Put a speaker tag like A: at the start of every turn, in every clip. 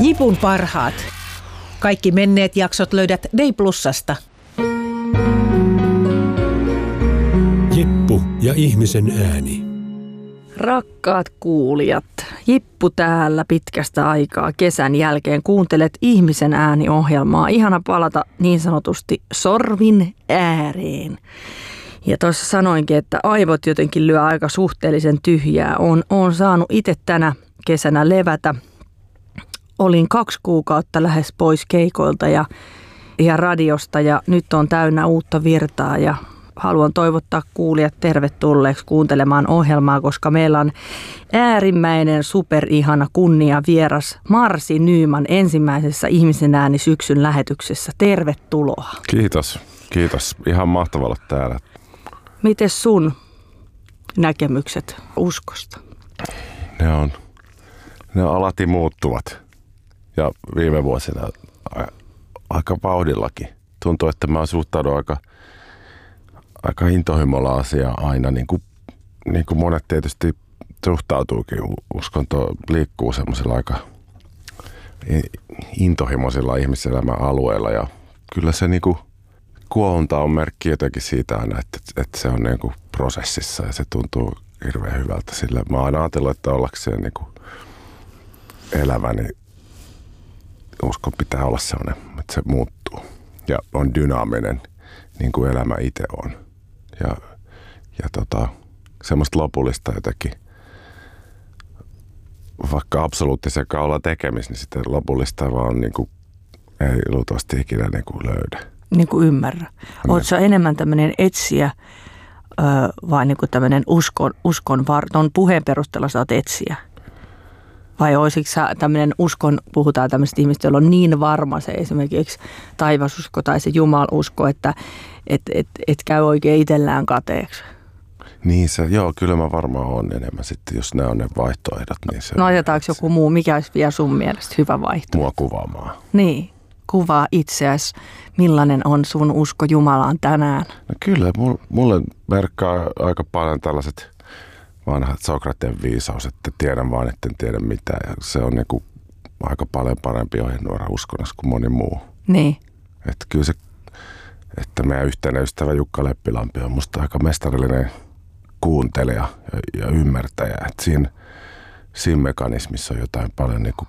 A: Jipun parhaat. Kaikki menneet jaksot löydät Day+:sta.
B: Jippu ja ihmisen ääni.
C: Rakkaat kuulijat, Jippu täällä pitkästä aikaa kesän jälkeen. Kuuntelet Ihmisen ääni-ohjelmaa. Ihana palata niin sanotusti sorvin ääreen. Ja tuossa sanoinkin, että aivot jotenkin lyö aika suhteellisen tyhjää. Olen saanut itse tänä kesänä levätä. Olin 2 kuukautta lähes pois keikoilta ja radiosta ja nyt on täynnä uutta virtaa ja haluan toivottaa kuulijat tervetulleeksi kuuntelemaan ohjelmaa, koska meillä on äärimmäinen superihana kunnia vieras Marsi Nyman ensimmäisessä Ihmisen ääni syksyn lähetyksessä. Tervetuloa.
D: Kiitos. Ihan mahtavaa olla täällä.
C: Mites sun näkemykset uskosta?
D: Ne on alati muuttuvat ja viime vuosina aika vauhdillakin. Tuntuu, että mä suhtaudun aika intohimolla asiaa aina, niin kuin monet tietysti suhtautuukin. Uskonto liikkuu semmoisilla aika intohimoisilla ihmiselämän alueilla ja kyllä se niin kuin kuohunta on merkki jotenkin siitä aina, että se on niin kuin prosessissa ja se tuntuu hirveän hyvältä. Sillä mä oon aina ajatellut, että ollakseen niin kuin elävä, niin uskon pitää olla sellainen, että se muuttuu ja on dynaaminen, niin kuin elämä itse on. Ja semmoista lopullista jotenkin, vaikka absoluuttisen olla tekemistä, niin sitten lopullista vaan niin kuin, ei luultavasti ikinä niin kuin löydä.
C: Niin kuin ymmärrä. Oletko sä enemmän tämmöinen etsijä vai niin kuin tämmöinen ton puheen perusteella sä oot etsijä? Vai olisitko sä tämmöinen puhutaan tämmöistä ihmistä, jolla on niin varma se esimerkiksi taivasusko tai se jumalusko, että et käy oikein itsellään kateeksi?
D: Niin kyllä mä varmaan on enemmän sitten, jos ne on ne vaihtoehdot. Niin se
C: otetaanko joku muu, mikä olisi vielä sun mielestä hyvä vaihtoehto?
D: Mua kuvaamaan.
C: Niin, kuvaa itseäsi. Millainen on sun usko Jumalaan tänään?
D: No kyllä, mulle merkkaa aika paljon tällaiset vanhat Sokrateen viisaus, että tiedän vaan, etten tiedä mitään. Ja se on niinku aika paljon parempi ohjenuora uskonnossa kuin moni muu.
C: Niin.
D: Että kyllä se, että meidän yhteinen ystävä Jukka Leppilampi on musta aika mestarillinen kuuntelija ja ymmärtäjä. Että siinä mekanismissa on jotain paljon niinku,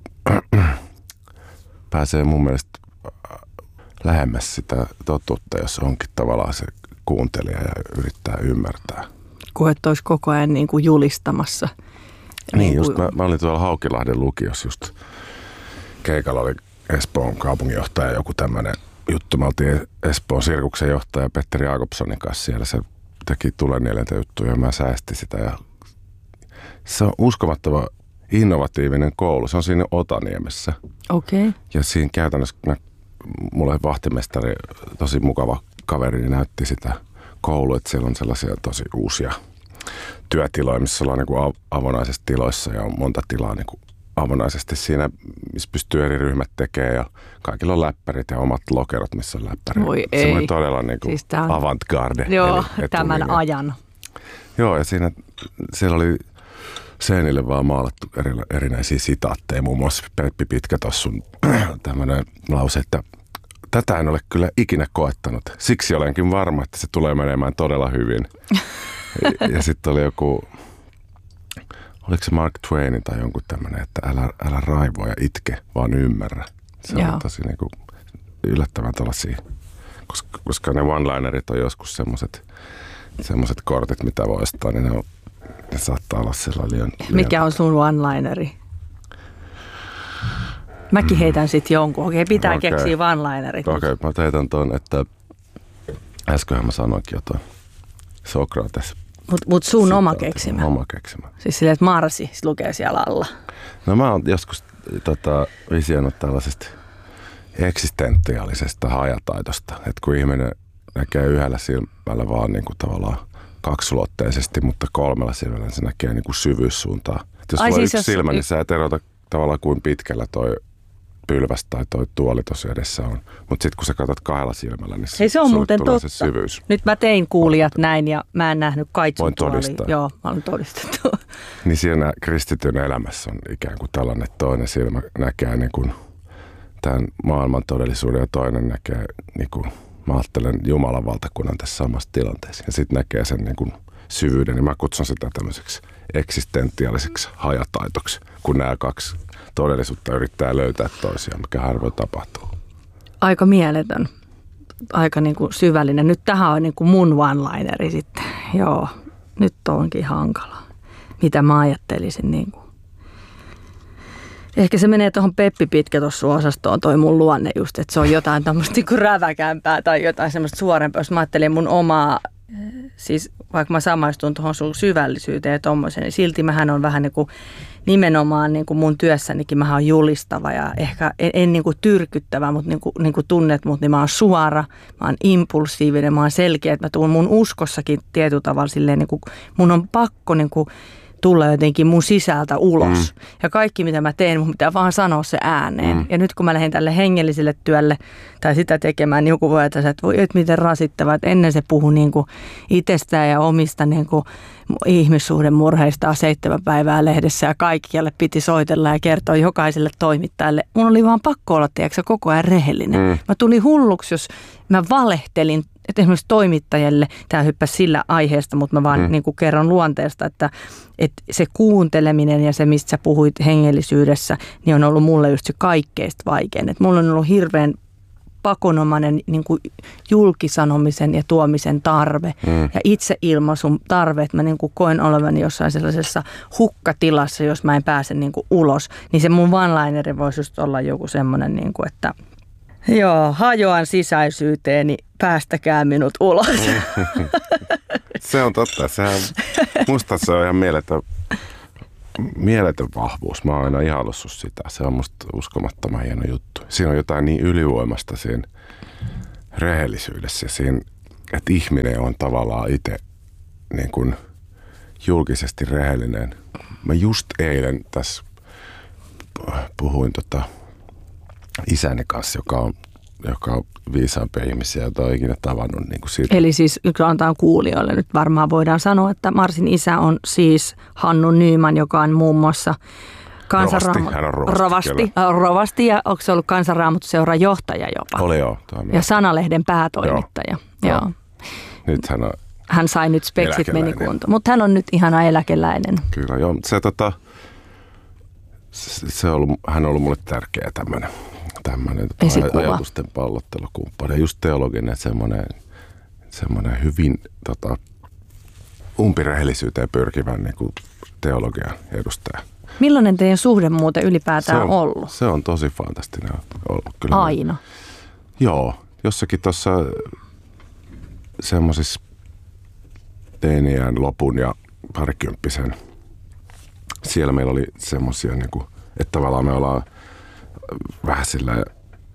D: pääsee mun mielestä lähemmäs sitä totuutta, jos onkin tavallaan se kuuntelija ja yrittää ymmärtää.
C: Kun et olisi koko ajan niin kuin julistamassa.
D: Niin, just mä olin tuolla Haukilahden lukiossa just keikalla oli Espoon kaupunginjohtaja joku tämmöinen juttu. Me oltiin Espoon sirkuksen johtaja Petteri Jakobsonin kanssa siellä. Se teki Tulenielentä juttuja ja mä säästin sitä. Ja se on uskomattava innovatiivinen koulu. Se on siinä Otaniemessä.
C: Okei. Okay.
D: Ja siinä käytännössä mulle vahtimestari, tosi mukava kaveri, niin näytti sitä koulua, että siellä on sellaisia tosi uusia työtiloja, missä ollaan niin avonaisissa tiloissa ja on monta tilaa niin avonaisesti siinä, missä pystyy eri ryhmät tekemään ja kaikilla on läppärit ja omat lokerot, missä on läppäri.
C: Voi ei.
D: Se oli todella niin kuin siis avantgarde.
C: Joo, tämän ajan.
D: Joo, ja siellä oli seinille vaan maalattu erinäisiä sitaatteja, muun muassa Peppi Pitkätossun tämmöinen lause, että tätä en ole kyllä ikinä koettanut. Siksi olenkin varma, että se tulee menemään todella hyvin. Ja sitten oli joku, oliko se Mark Twainin tai jonkun tämmöinen, että älä raivoa ja itke, vaan ymmärrä. Se on tosi niinku yllättävän tuollaisia, koska ne one-linerit on joskus semmoiset kortit, mitä voi ostaa, niin ne saattaa olla sellainen
C: Mikä on sun one-lineri? Mäkin heitän sitten jonkun. Okei, pitää keksiä one-linerit.
D: Okei, mä heitän tuon, että äskenhän mä sanoinkin jotain. Sokrates.
C: Mut sun oma keksimä?
D: Oma keksimä.
C: Siis silleen, että Marsi lukee siellä alla.
D: No mä oon joskus visioinut tällaisesta eksistentiaalisesta hajataitosta. Että kun ihminen näkee yhdellä silmällä vaan niin kuin tavallaan kaksulotteisesti, mutta 3 silmällä se näkee niin kuin syvyyssuuntaa. Jos sulla on yksi silmä, niin sä et erota tavallaan kuin pitkällä toi pylväs tai toi tuoli tuossa edessä on. Mutta sitten kun sä katsot kahdella silmällä, niin
C: hei, se on muuten
D: tulee
C: totta.
D: se syvyys.
C: Nyt mä tein kuulijat näin ja mä en nähnyt kaitsun tuolia.
D: Voin todistaa.
C: Joo, mä olen todistettu.
D: Niin siinä kristityn elämässä on ikään kuin tällainen, että toinen silmä näkee niin kuin tämän maailman todellisuuden ja toinen näkee, niin kuin, mä ajattelen Jumalan valtakunnan tässä samassa tilanteessa. Ja sitten näkee sen niin kuin syvyyden, niin mä kutsun sitä tämmöiseksi eksistentiaaliseksi hajataitoksi, kun nämä kaksi todellisuutta yrittää löytää toisiaan, mikä harvoin tapahtuu.
C: Aika mieletön, aika niin kuin syvällinen. Nyt tähän on niin kuin mun one-lineri sitten. Joo, nyt onkin hankala. Mitä mä ajattelisin niin kuin. Ehkä se menee tuohon Peppi Pitkätossu-osastoon toi mun luonne just, että se on jotain tämmöistä niin kuin räväkämpää tai jotain semmoista suorempaa. Jos mä ajattelin mun omaa, siis vaikka mä samaistun tuohon sun syvällisyyteen ja tommoseen, niin silti mähän on vähän niin kuin nimenomaan niin kuin mun työssänikin mähän on julistava ja ehkä en niin kuin tyrkyttävä, mutta niin kuin tunnet mut, niin mä oon suora, mä oon impulsiivinen, mä oon selkeä, että mä tuun mun uskossakin tietyllä tavalla silleen, niin kuin, mun on pakko niin kuin tulla jotenkin mun sisältä ulos. Ja kaikki, mitä mä teen, mun pitää vaan sanoa se ääneen. Ja nyt kun mä lähdin tälle hengelliselle työlle tai sitä tekemään, niin joku voi ajatella, että voi, että miten rasittavaa. Että ennen se puhui niin kuin itsestään ja omista niin kuin ihmissuhdemurheista 7 päivää lehdessä ja kaikkialle piti soitella ja kertoa jokaiselle toimittajalle. Mun oli vaan pakko olla, tiedätkö, koko ajan rehellinen. Mä tulin hulluksi, jos mä valehtelin. Että esimerkiksi toimittajille, tämä hyppäsi sillä aiheesta, mutta mä vaan niin kuin kerron luonteesta, että se kuunteleminen ja se, mistä sä puhuit hengellisyydessä, niin on ollut mulle just se kaikkeista vaikein. Että mulla on ollut hirveän pakonomainen niin kuin julkisanomisen ja tuomisen tarve ja itseilmaisun tarve, että mä niin kuin koen olevani jossain sellaisessa hukkatilassa, jos mä en pääse niin kuin ulos, niin se mun one-lineri voisi just olla joku semmoinen, niin kuin, että joo, hajoan sisäisyyteeni, päästäkää minut ulos.
D: Se on totta. Musta se on ihan mieletön vahvuus. Mä oon aina ihaillut sitä. Se on musta uskomattoman hieno juttu. Siinä on jotain niin ylivoimasta siinä rehellisyydessä. Siinä, että ihminen on tavallaan itse niin kuin julkisesti rehellinen. Mä just eilen tässä puhuin isäni kanssa, joka on viisaampia ihmisiä, jota on ikinä tavannut. Niin kuin siitä.
C: Eli siis antaa kuulijoille nyt varmaan voidaan sanoa, että Marsin isä on siis Hannu Nyman, joka on muun muassa rovasti ja onko se ollut Kansanraamattoseuran johtaja jopa?
D: Oli joo.
C: Ja Sanalehden päätoimittaja. Joo.
D: Nyt
C: hän sai nyt speksit meni kuntoon, mutta hän on nyt ihana eläkeläinen.
D: Kyllä joo, hän on ollut mulle tärkeä tämmöinen ajatusten pallottelukumppani. Just teologinen, semmoinen hyvin umpirehellisyyteen pyrkivän niin kuin teologian edustaja.
C: Millainen teidän suhde muuten ylipäätään on ollut?
D: Se on tosi fantastinen ollut. Kyllä
C: aina?
D: Joo, jossakin tuossa semmoisissa teiniään lopun ja parikymppisen. Siellä meillä oli semmoisia, niin kuin, että tavallaan me ollaan vähän sillä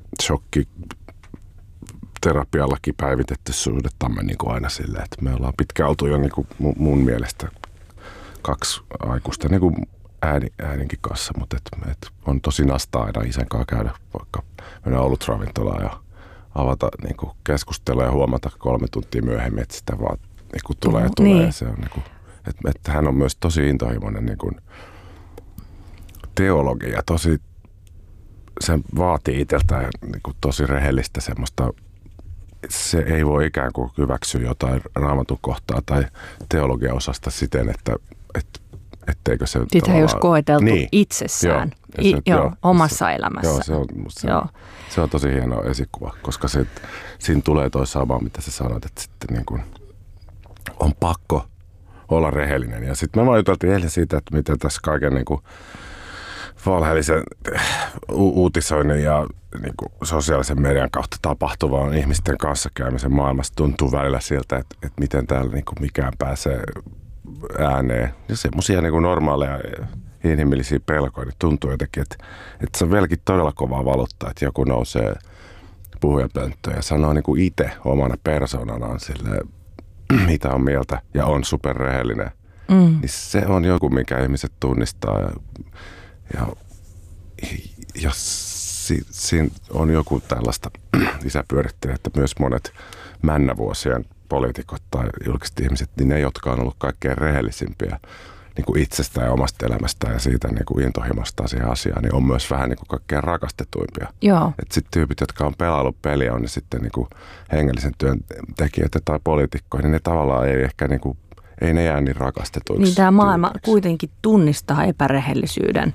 D: shokkiterapiallakin päivitetty suhdettamme niin kuin aina silleen, että me ollaan pitkään oltu jo niin kuin mun mielestä 2 aikuista niin kuin ääninkin kanssa, mutta et on tosi nastaa aina isän kanssa käydä vaikka mennä olutravintolaan ja avata niin kuin keskustella ja huomata 3 tuntia myöhemmin, että sitä vaan niin kuin tulee ja tulee. Niin. Se on, niin kuin, että hän on myös tosi intohimoinen niin kuin teologi ja se vaatii itseltään niin kuin tosi rehellistä semmoista, se ei voi ikään kuin hyväksyä jotain raamatun kohtaa tai teologiaosasta siten, että etteikö se
C: sitä ei olisi koeteltu itsessään, omassa elämässä.
D: Joo, se on tosi hieno esikuva, koska siinä tulee toi sama, mitä sä sanoit, että sitten niin kuin on pakko olla rehellinen. Ja sitten me vaan juteltiin eilen siitä, että miten tässä kaiken niin kuin valheellisen uutisoinnin ja niin kuin sosiaalisen median kautta tapahtuvaan ihmisten kanssakäymisen maailmassa tuntuu välillä siltä, että miten täällä niin kuin mikään pääsee ääneen. Ja semmoisia niin kuin normaaleja inhimillisiä pelkoja, niin tuntuu jotenkin, että se on vieläkin todella kovaa valuttaa, että joku nousee puhujapönttöön ja sanoo niin kuin itse omana persoonanaan silleen, mitä on mieltä ja on superrehellinen. Niin se on joku, mikä ihmiset tunnistaa ja siinä on joku tällaista lisäpyörittäjä, että myös monet männävuosien poliitikot tai julkiset ihmiset, niin ne, jotka on ollut kaikkein rehellisimpiä niin kuin itsestään ja omasta elämästään ja siitä niin kuin intohimostaan siihen asiaan, niin on myös vähän niin kuin kaikkein rakastetuimpia. Että sitten tyypit, jotka on pelaillut peliä, on ne sitten niin kuin hengellisen työn tekijöitä tai poliitikkoja, niin ne tavallaan ei ehkä niin kuin, ei ne jää niin rakastetuiksi.
C: Niin tämä maailma kuitenkin tunnistaa epärehellisyyden.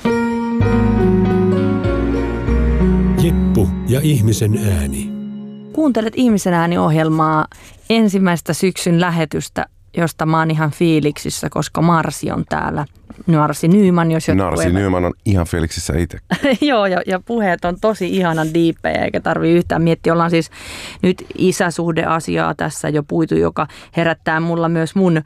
B: Jippu ja ihmisen ääni.
C: Kuuntelet Ihmisen ääni-ohjelmaa, ensimmäistä syksyn lähetystä, josta mä oon ihan fiiliksissä, koska Marsi on täällä. Marsi Nyman, jos jotkut
D: Marsi Nyman on ihan fiiliksissä itse.
C: Joo, ja puheet on tosi ihanan diippejä, eikä tarvitse yhtään miettiä. Ollaan siis nyt isäsuhdeasiaa tässä jo puitu, joka herättää mulla myös mun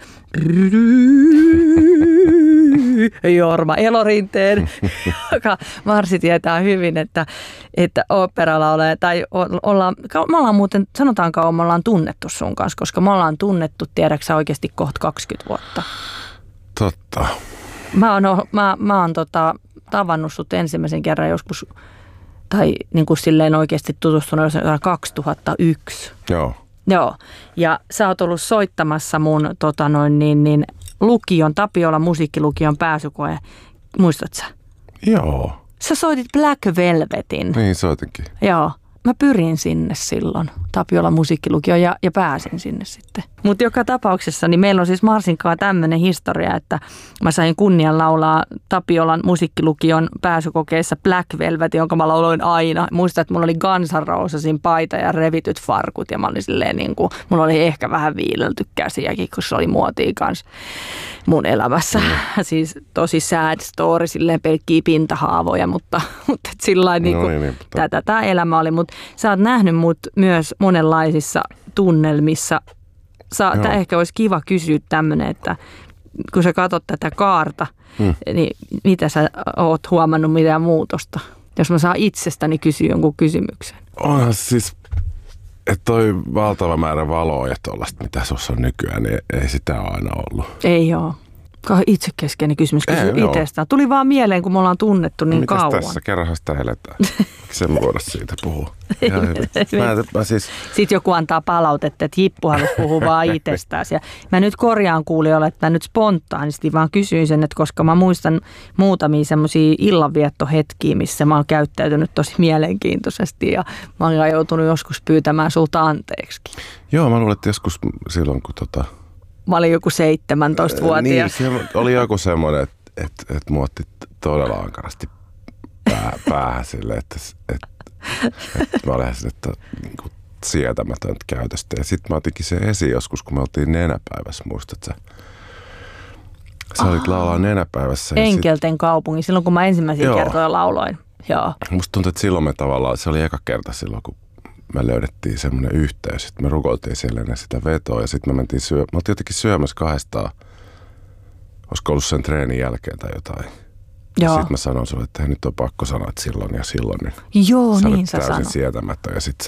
C: Jorma Elorinteen, joka Marsi tietää hyvin, että oopperalaulaja, tai me ollaan muuten, sanotaanko me ollaan tunnettu sun kanssa, koska me ollaan tunnettu, tiedäksä oikeasti kohta 20 vuotta.
D: Totta.
C: Mä oon tavannut sut ensimmäisen kerran joskus, tai niin kuin silleen oikeasti tutustunut 2001. Joo, ja sä oot ollut soittamassa mun lukion, Tapiolan musiikkilukion pääsykoe. Muistatko sä?
D: Joo.
C: Sä soitit Black Velvetin.
D: Niin, soitinkin.
C: Joo. Mä pyrin sinne silloin, Tapiolan musiikkilukioon, ja pääsin sinne sitten. Mutta joka tapauksessa, niin meillä on siis Marsinkaan tämmöinen historia, että mä sain kunnian laulaa Tapiolan musiikkilukion pääsykokeessa Black Velvet, jonka mä lauloin aina. Muistan, että mulla oli Guns N' Rosesin paita ja revityt farkut, ja mä olin silleen niin kuin, mulla oli ehkä vähän viilelty käsiäkin, kun se oli muotia kanssa mun elämässä. Siis tosi sad story, silleen pelkkiä pintahaavoja, mutta sillain niin kuin tämä elämä oli. Mutta sä oot nähnyt mut myös monenlaisissa tunnelmissa. Tämä ehkä olisi kiva kysyä tämmöinen, että kun sä katsot tätä kaarta, niin mitä sä oot huomannut mitään muutosta? Jos mä saan itsestäni kysyä jonkun kysymyksen.
D: Onhan siis, että toi valtava määrä valoa ja tollaista, mitä sussa on nykyään, niin ei sitä ole aina ollut.
C: Ei oo. Itsekeskeinen kysymys kysyä itsestään. Tuli vaan mieleen, kun me ollaan tunnettu niin kauan.
D: Mitäs tässä? Kerranhan sitä eletään. Sen me voida siitä puhua.
C: Sitten joku antaa palautetta, että Jippu halusi puhua vaan itsestään. Ja mä nyt korjaan kuulijoille, että nyt spontaanisti vaan kysyin sen, että koska mä muistan muutamia semmoisia illanviettohetkiä, missä mä oon käyttäytynyt tosi mielenkiintoisesti ja mä oon joutunut joskus pyytämään sulta anteeksikin.
D: Joo, mä luulen, että joskus silloin, kun
C: mä olin joku 17-vuotias.
D: Niin, se oli joku semmoinen, että mua otti todella ankarasti päähän silleen, että mä olin sinne niin sietämätöntä käytöstä. Ja sitten mä otinkin sen esiin joskus, kun me oltiin nenäpäivässä, muistatko? Sä olit laulaa nenäpäivässä.
C: Enkelten kaupunki, silloin kun mä ensimmäisiä kertoja lauloin. Joo.
D: Musta tuntuu, että silloin me tavallaan, se oli eka kerta silloin, kun me löydettiin semmoinen yhteys. Sitten me rukoiltiin siellä ennen sitä vetoa ja sitten me mentiin me oltiin jotenkin syömässä kahdestaan, olisiko ollut sen treenin jälkeen tai jotain. Ja sitten mä sanoin sulle, että nyt on pakko sanoa, että silloin ja silloin. Niin
C: joo,
D: sä
C: niin sä sanoit.
D: täysin sietämättä ja sitten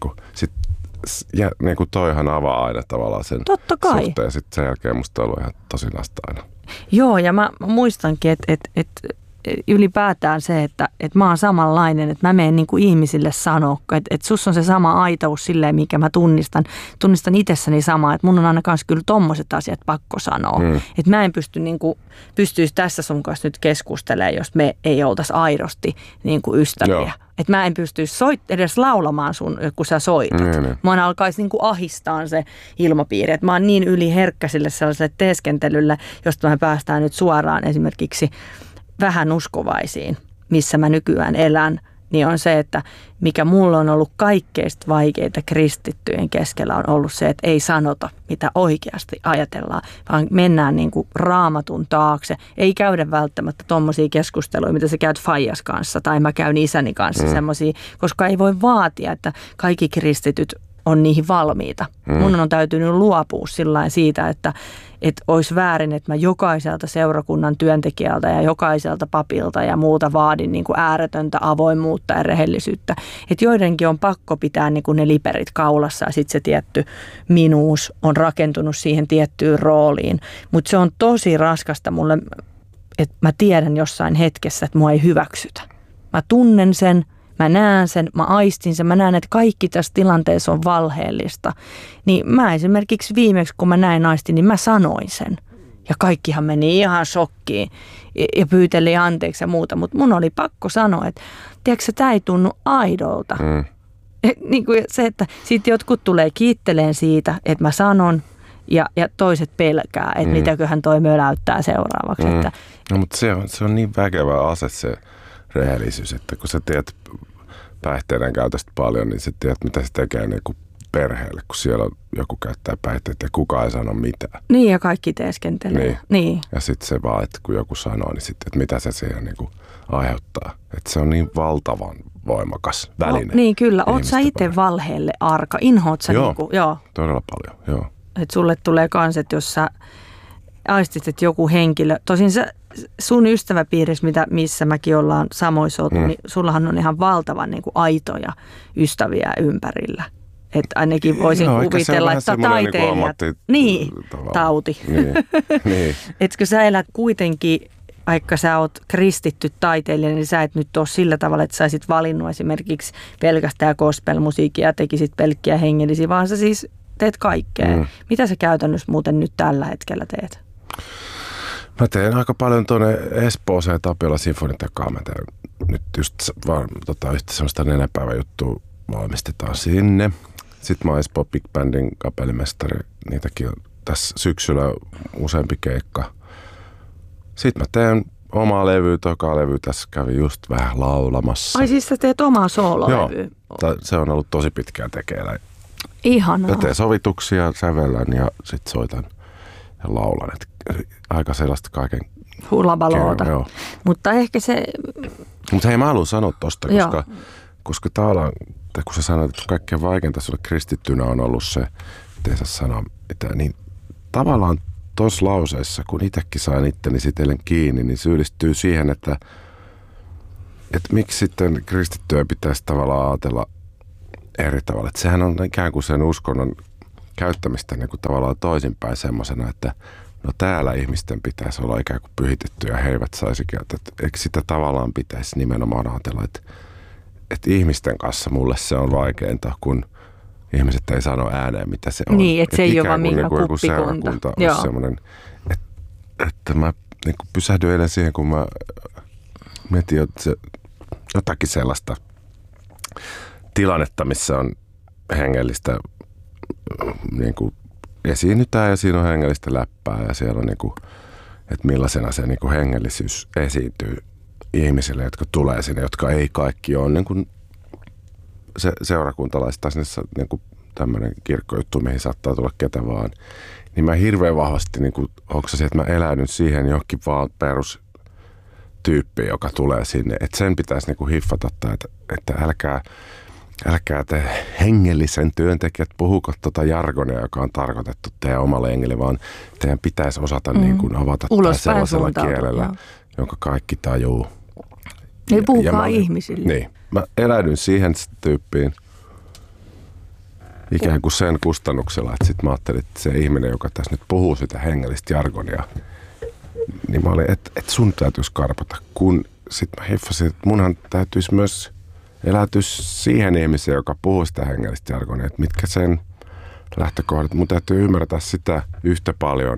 D: niinku toihan avaa aina tavallaan sen suhteen. Ja sitten sen jälkeen musta on ollut ihan tosinasta aina.
C: Joo, ja mä muistankin, että ylipäätään se, että mä oon samanlainen, että mä menen niin kuin ihmisille sanoa, että sus on se sama aitaus silleen, mikä mä tunnistan itsessäni samaa, että mun on aina kanssa kyllä tommoset asiat pakko sanoa. Että mä en pystyisi tässä sun kanssa nyt keskustelemaan, jos me ei oltaisi aidosti niin kuin ystäviä. Että mä en pystyisi edes laulamaan sun, kun sä soitat. Mä alkaisi niin kuin ahistaa se ilmapiiri, että mä oon niin yliherkkä sille sellaiselle teeskentelylle, josta me päästään nyt suoraan esimerkiksi vähän uskovaisiin, missä mä nykyään elän, niin on se, että mikä mulla on ollut kaikkeista vaikeita kristittyjen keskellä on ollut se, että ei sanota, mitä oikeasti ajatellaan, vaan mennään niin kuin Raamatun taakse. Ei käydä välttämättä tommosia keskusteluja, mitä sä käyt faijas kanssa tai mä käyn isäni kanssa semmosia, koska ei voi vaatia, että kaikki kristityt on niihin valmiita. Mun on täytynyt luopua sillain siitä, että olisi väärin, että mä jokaiselta seurakunnan työntekijältä ja jokaiselta papilta ja muuta vaadin niin kuin ääretöntä avoimuutta ja rehellisyyttä. Että joidenkin on pakko pitää niin kuin ne liperit kaulassa ja sitten se tietty minuus on rakentunut siihen tiettyyn rooliin. Mutta se on tosi raskasta mulle, että mä tiedän jossain hetkessä, että mua ei hyväksytä. Mä tunnen sen mä näen sen, mä aistin sen, mä näen, että kaikki tässä tilanteessa on valheellista. Niin mä esimerkiksi viimeksi, kun mä näin aistin, niin mä sanoin sen. Ja kaikkihan meni ihan shokkiin ja pyyteli anteeksi ja muuta, mutta mun oli pakko sanoa, että tiedätkö, tämä ei tunnu aidolta. Niin kuin se, että sitten jotkut tulee kiitteleen siitä, että mä sanon ja toiset pelkää, että mitäköhän toi möläyttää seuraavaksi. Että,
D: no, mutta se on niin väkevä ase se rehellisyys, että kun sä tiedät päihteiden käytöstä paljon, niin sä tiedät, mitä se tekee niin kuin perheelle, kun siellä joku käyttää päihteitä ja kukaan ei sano mitään.
C: Niin, ja kaikki teeskentelee. Niin.
D: Ja sitten se vaan, että kun joku sanoo, niin sitten, että mitä se siihen niin kuin aiheuttaa. Että se on niin valtavan voimakas väline.
C: Niin, kyllä. Oot sä itse valheelle arka? Inhoot sä
D: joo, todella paljon, joo.
C: Että sulle tulee kans, että jos sä aistit, että joku henkilö, tosin sun ystäväpiirissä, missä mäkin ollaan samoissa oltu, niin sullahan on ihan valtavan niin kuin aitoja ystäviä ympärillä. Että ainakin voisin kuvitella, että taiteilijat, tauti. Niin. Etkö sä elät kuitenkin, vaikka sä oot kristitty taiteilija, niin sä et nyt ole sillä tavalla, että sä olisit valinnut esimerkiksi pelkästään gospel-musiikkia ja tekisit pelkkiä hengellisiä, vaan sä siis teet kaikkea. Mitä sä käytännössä muuten nyt tällä hetkellä teet?
D: Mä teen aika paljon tuonne Espooseen Tapiola Sinfonitekaan. Mä teen nyt just yhtä semmoista nenäpäiväjuttua valmistetaan sinne. Sitten mä oon Espoon Big Bandin kapellimestari. Niitäkin on tässä syksyllä useampi keikka. Sitten mä teen omaa levyä, toka levy. Tässä kävi just vähän laulamassa.
C: Ai siis sä teet omaa soololevyä?
D: Joo, se on ollut tosi pitkään tekeillä.
C: Ihanaa.
D: Mä teen sovituksia, sävellän ja sitten soitan ja laulan. Et aika sellaista kaiken
C: hulabaloota. Mutta ehkä se...
D: Mutta hei, mä haluan sanoa tosta, koska tavallaan, kun sä sanoit, että kaikkein vaikeinta sulle kristittynä on ollut se, ettei saa sanoa mitään, niin tavallaan tuossa lauseessa, kun itsekin sain itteni sitellen kiinni, niin syyllistyy siihen, että miksi sitten kristittyä pitäisi tavallaan ajatella eri tavalla. Että sehän on ikään kuin sen uskonnon käyttämistä niin kuin tavallaan toisinpäin semmoisena, että no täällä ihmisten pitäisi olla ikään kuin pyhitetty ja he eivät saisi käyttää. Eikö sitä tavallaan pitäisi nimenomaan ajatella, että ihmisten kanssa mulle se on vaikeinta, kun ihmiset ei sano ääneen, mitä se on.
C: Niin, että se ei ole vaan minkä
D: kuppikunta. Olisi semmoinen, että mä niin kuin pysähdyin eilen siihen, kun mä mietin jotakin sellaista tilannetta, missä on hengellistä niin kuin esiinnytään ja siinä on hengellistä läppää ja siellä on niin kuin, että millaisena se niin kuin hengellisyys esiintyy ihmisille, jotka tulee sinne, jotka ei kaikki ole niin kuin se seurakuntalaiset tai sinne niin kuin tämmöinen kirkkojuttu, mihin saattaa tulla ketä vaan. Niin mä hirveän vahvasti niin kuin hoksasin, että mä eläydyn siihen johonkin vaan perustyyppiin, joka tulee sinne. Että sen pitäisi niin kuin hiffata, että älkää te hengellisen työntekijät puhuko tuota jargonia, joka on tarkoitettu teidän omalle hengelle, vaan teidän pitäisi osata niin kuin avata sellaisella kielellä, jonka kaikki tajuu.
C: Ei puhukaan ihmisille.
D: Niin. Mä eläydyn siihen tyyppiin ikään kuin sen kustannuksella, että sitten mä ajattelin, että se ihminen, joka tässä nyt puhuu sitä hengellistä jargonia, niin mä olin, että sun täytyisi karpata, kun sitten mä hiffasin, että munhan täytyisi myös eläytyä siihen ihmiseen, joka puhuu sitä hengellistä jargonia, että mitkä sen lähtökohdat. Mun täytyy ymmärtää sitä yhtä paljon.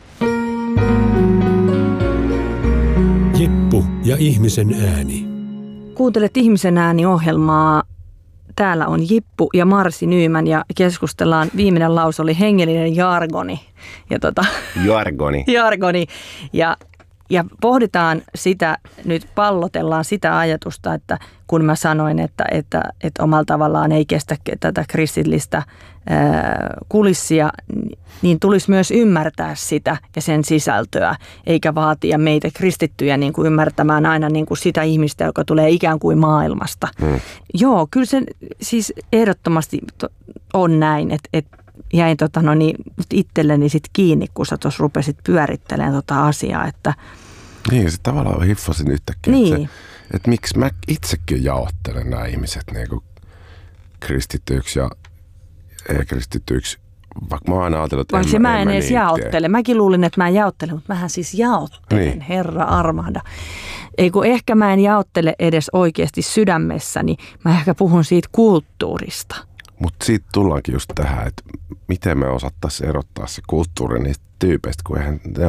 B: Jippu ja ihmisen ääni.
C: Kuuntelet Ihmisen ääni-ohjelmaa. Täällä on Jippu ja Marsi Nyman ja keskustellaan. Viimeinen lause oli hengellinen jargoni. Ja jargoni. Ja pohditaan sitä, nyt pallotellaan sitä ajatusta, että kun mä sanoin, että omalla tavallaan ei kestä tätä kristillistä kulissia, niin tulisi myös ymmärtää sitä ja sen sisältöä, eikä vaatia meitä kristittyjä niin kuin ymmärtämään aina niin kuin sitä ihmistä, joka tulee ikään kuin maailmasta. Joo, kyllä se siis ehdottomasti on näin, että jäin itselleni sit kiinni, kun sä tuossa rupesit pyörittelemään asiaa, että
D: niin, se tavallaan hiffasin yhtäkkiä, niin. Että miksi mä itsekin jaottelen nämä ihmiset niin kuin kristityiksi ja ei-kristityiksi, vaikka mä oon aina ajatellut, että
C: vaikka mä en edes jaottele. Mäkin luulin, että mä en jaottele, mutta mähän siis jaottelen, niin. Herra armahda. Ei kun ehkä mä en jaottele edes oikeasti sydämessäni, mä ehkä puhun siitä kulttuurista.
D: Mutta siitä tullaankin just tähän, että miten me osattaisiin erottaa se kulttuuri niistä tyypeistä, kun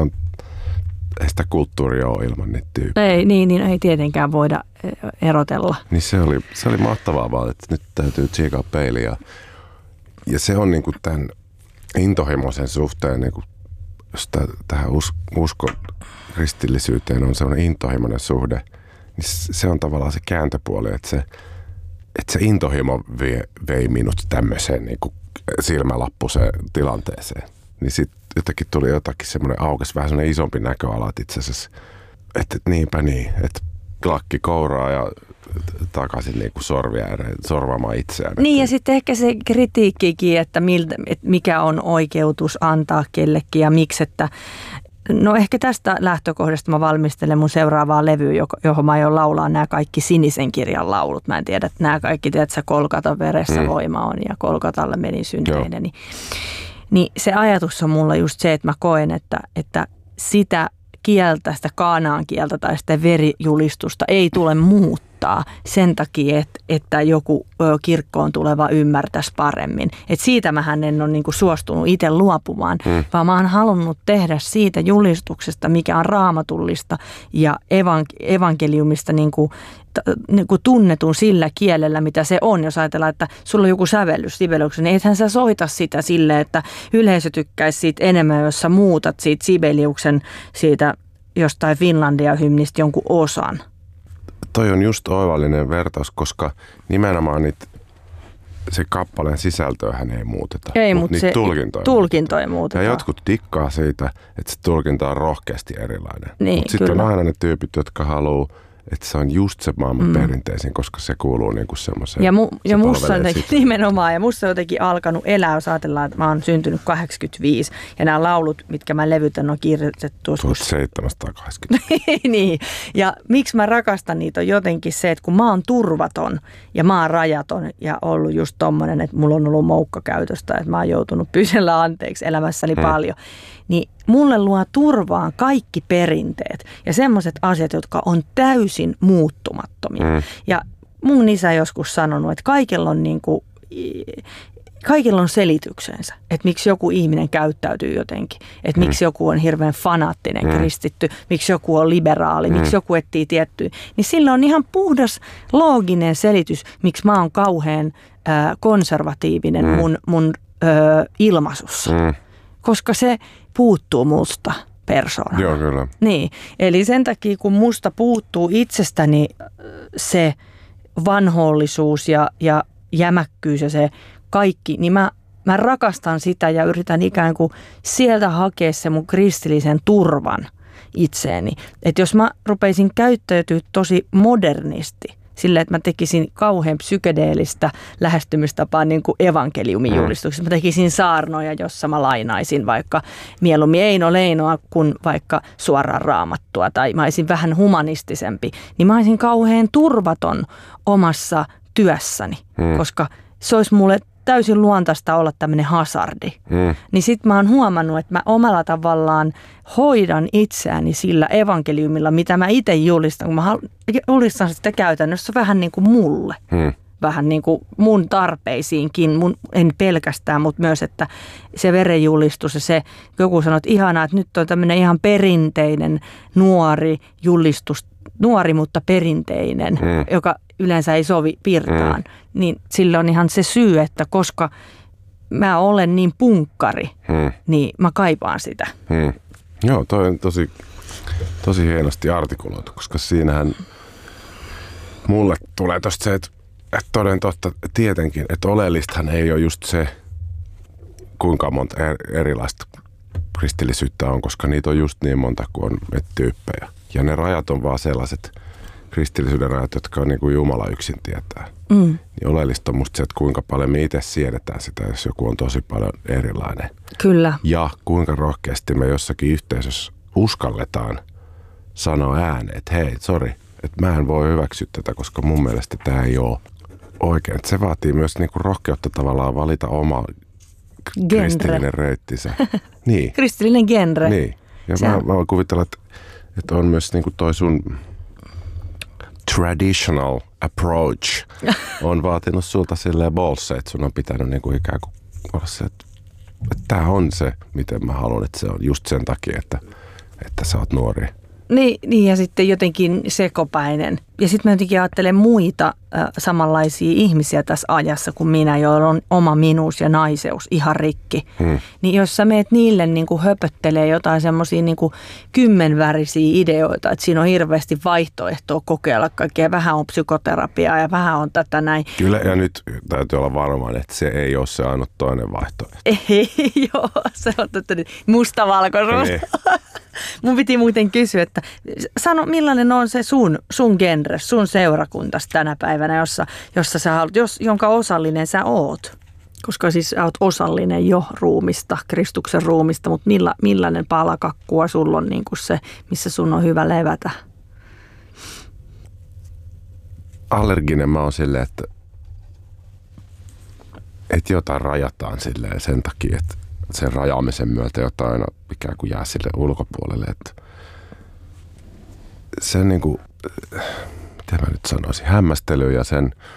D: ei sitä kulttuuria ole ilman niitä tyyppejä.
C: Ei tietenkään voida erotella.
D: Niin se oli mahtavaa vaan, että nyt täytyy tsiikaa peiliä. Ja se on niinku tämän intohimoisen suhteen, niinku, jos tähän uskon kristillisyyteen on sellainen intohimoinen suhde, niin se on tavallaan se kääntöpuoli, että se intohimo vei minut tämmöiseen niinku silmälappuseen tilanteeseen. Niin sitten jotenkin tuli jotakin semmoinen aukesi, vähän semmoinen isompi näköala, että itse asiassa, että niinpä niin, että lakki kouraa ja takaisin niinku sorvia sorvaamaan itseään.
C: Niin ja sitten ehkä se kritiikkikin, että mikä on oikeutus antaa kellekin ja miksi, että no ehkä tästä lähtökohdasta mä valmistelen mun seuraavaa levyä, johon mä aion laulaa nämä kaikki Sinisen kirjan laulut. Mä en tiedä, että nämä kaikki, tiedätkö, Kolkatan veressä voima on ja Kolkatalle meni synteineni. Niin se ajatus on mulla just se, että mä koen, että sitä kieltä, sitä Kaanaan kieltä tai sitä verijulistusta ei tule muuttaa sen takia, että joku kirkkoon tuleva ymmärtäisi paremmin. Et siitä mähän en ole niinku suostunut itse luopumaan, vaan mä oon halunnut tehdä siitä julistuksesta, mikä on raamatullista ja evankeliumista niinku tunnetun sillä kielellä, mitä se on. Jos ajatellaan, että sulla on joku sävellys Sibeliuksen, niin ethän sä soita sitä silleen, että yleisö tykkäisi siitä enemmän, jos sä muutat siitä Sibeliuksen siitä jostain Finlandia-hymnistä jonkun osan.
D: Toi on just oivallinen vertaus, koska nimenomaan se kappaleen sisältöähän ei muuteta.
C: Ei, mutta se tulkintoja muutetaan.
D: Ja jotkut tikkaa siitä, että se tulkinta on rohkeasti erilainen.
C: Niin,
D: mutta sitten on aina ne tyypit, jotka haluaa, että se on just se maailman perinteisin, koska se kuuluu niinku semmoiseen.
C: Ja musta on nimenomaan, ja musta on jotenkin alkanut elää, jos ajatellaan, että mä oon syntynyt 85, ja nämä laulut, mitkä mä levytän, on kirjoitettu
D: 1780.
C: Niin, ja miksi mä rakastan niitä on jotenkin se, että kun mä oon turvaton, ja mä oon rajaton, ja ollut just tommonen, että mulla on ollut moukkakäytöstä, että mä oon joutunut pysellä anteeksi elämässäni paljon, niin mulle luo turvaan kaikki perinteet ja semmoiset asiat, jotka on täysin muuttumattomia. Ja mun isä joskus sanonut, että kaikilla on selityksensä, että miksi joku ihminen käyttäytyy jotenkin, että miksi joku on hirveän fanaattinen kristitty, miksi joku on liberaali, miksi joku etsii tiettyä. Niin sillä on ihan puhdas looginen selitys, miksi mä oon kauhean konservatiivinen mun ilmaisussa. Koska se puuttuu musta persoonana.
D: Joo, kyllä.
C: Niin, eli sen takia kun musta puuttuu itsestäni se vanhoollisuus ja jämäkkyys ja se kaikki, niin mä rakastan sitä ja yritän ikään kuin sieltä hakea se mun kristillisen turvan itseeni. Että jos mä rupeisin käyttäytyä tosi modernisti, sillä, että mä tekisin kauhean psykedeellistä lähestymistapaa niin kuin evankeliumin julistuksessa. Mä tekisin saarnoja, jossa mä lainaisin vaikka mieluummin Eino Leinoa kuin vaikka suoraan Raamattua. Tai mä olisin vähän humanistisempi. Niin mä olisin kauhean turvaton omassa työssäni, koska se olisi mulle täysin luontaista olla tämmöinen hazardi. Niin sit mä oon huomannut, että mä omalla tavallaan hoidan itseäni sillä evankeliumilla, mitä mä itse julistan. Kun mä julistan sitä käytännössä vähän niin kuin mulle. Vähän niin kuin mun tarpeisiinkin, en pelkästään, mutta myös, että se verenjulistus ja se, joku sanoo, että ihanaa, että nyt on tämmöinen ihan perinteinen nuori julistus, nuori mutta perinteinen, joka yleensä ei sovi pirtaan, niin sillä on ihan se syy, että koska mä olen niin punkkari, niin mä kaipaan sitä.
D: Joo, toi on tosi hienosti artikuloitu, koska siinähän mulle tulee tosta se, että toden totta tietenkin, että oleellistahan ei ole just se, kuinka monta erilaista kristillisyyttä on, koska niitä on just niin monta kuin on tyyppejä. Ja ne rajat on vaan sellaiset kristillisyyden rajat, jotka on niin kuin Jumala yksin tietää. Niin oleellista on musta se, että kuinka paljon me itse siedetään sitä, jos joku on tosi paljon erilainen.
C: Kyllä.
D: Ja kuinka rohkeasti me jossakin yhteisössä uskalletaan sanoa ääneen, että hei, sori, että mä en voi hyväksyä tätä, koska mun mielestä tämä ei ole oikein. Että se vaatii myös niin kuin rohkeutta tavallaan valita oma kristillinen reittinsä. Niin.
C: Kristillinen genre.
D: Niin. Ja mä voin kuvitella, että on myös niinku toi sun traditional approach on vaatinut sulta silleen bolse, että sun on pitänyt niinku ikään kuin olla se, että tää on se, miten mä haluan, että se on just sen takia, että sä oot nuori.
C: Niin ja sitten jotenkin sekopäinen. Ja sitten mä jotenkin ajattelen muita samanlaisia ihmisiä tässä ajassa kuin minä, joilla on oma minuus ja naiseus ihan rikki. Niin jos sä meet niille niin kuin höpöttelee jotain semmoisia niin kuin 10-värisiä ideoita, että siinä on hirveästi vaihtoehtoa kokeilla kaikkea. Vähän on psykoterapiaa ja vähän on tätä näin.
D: Kyllä, ja nyt täytyy olla varmaan, että se ei ole se ainut toinen vaihtoehto.
C: Ei, joo, se on mustavalkoisuus. Mun piti muuten kysyä, että sano millainen on se sun genre, sun seurakuntas tänä päivänä, jossa sä haluat, jonka osallinen sä oot. Koska siis sä oot osallinen jo ruumista, Kristuksen ruumista, mutta millainen palakakkua sulla on niin kuin se, missä sun on hyvä levätä?
D: Allerginen mä oon silleen, että jotain rajataan silleen sen takia, että sen rajaamisen myötä jotain aina ikään kuin jää sille ulkopuolelle. Että sen niin kuin, miten mä nyt sanoisin, hämmästely ja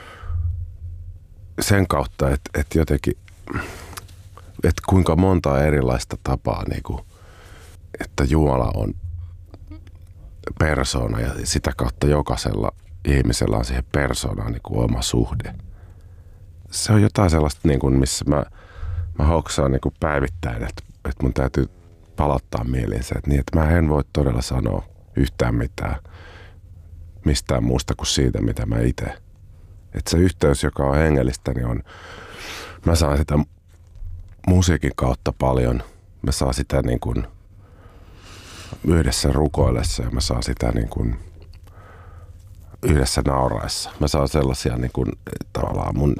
D: sen kautta, että jotenkin, että kuinka monta erilaista tapaa, niin kuin, että Jumala on persoona ja sitä kautta jokaisella ihmisellä on siihen persoonaan niin kuin oma suhde. Se on jotain sellaista, niin kuin, missä mä hoksaan niin kuin päivittäin, että mun täytyy palauttaa mieliinsä, että mä en voi todella sanoa yhtään mitään mistään muusta kuin siitä, mitä mä itse. Että se yhteys, joka on hengellistä, niin on, mä saan sitä musiikin kautta paljon. Mä saan sitä niin kuin yhdessä rukoillessa ja mä saan sitä niin kuin yhdessä nauraessa. Mä saan sellaisia niin kuin tavallaan mun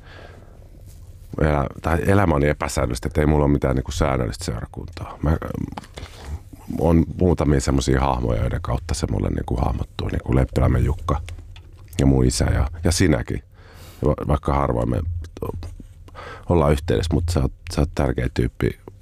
D: elämä on niin epäsäännöllistä, että ei mulla ole mitään niin kuin säännöllistä seurakuntaa. On muutamia semmoisia hahmoja, joiden kautta se mulle niin kuin hahmottuu, niin kuin Leppälämmen Jukka ja mun isä ja sinäkin. Vaikka harvoin me ollaan yhteydessä, mutta sä oot tärkeä tyyppi